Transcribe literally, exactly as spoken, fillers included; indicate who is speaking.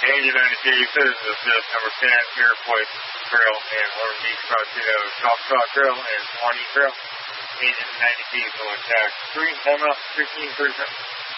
Speaker 1: Agent ninety-two, Citizens Assist, number ten, Airport Trail, and Horn Beach Crossito, Choctaw Trail, and Pawnee Trail. Agent ninety-two, so attack three, time out, fifteen percent.